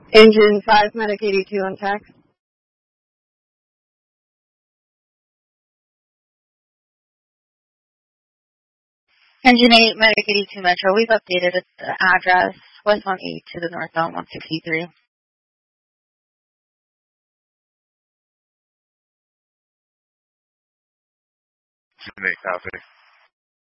Engine 5, Medic 82 on tax. Engine 8, Medic 82 Metro. We've updated the address. West on 8 to the northbound 163. Engine 8, copy.